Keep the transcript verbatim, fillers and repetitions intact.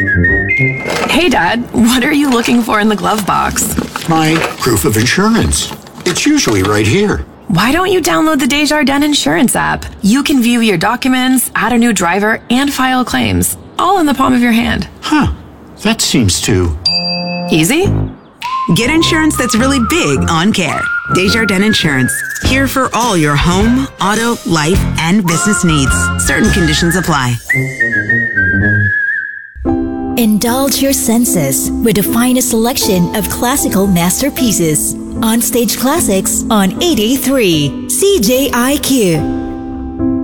Hey, Dad, what are you looking for in the glove box? My proof of insurance. It's usually right here. Why don't you download the Desjardins Insurance app? You can view your documents, add a new driver, and file claims, all in the palm of your hand. Huh. That seems too... Easy? Get insurance that's really big on care. Desjardins Insurance. Here for all your home, auto, life, and business needs. Certain conditions apply. Indulge your senses with the finest selection of classical masterpieces. On Stage Classics on eight eighty-three C J I Q.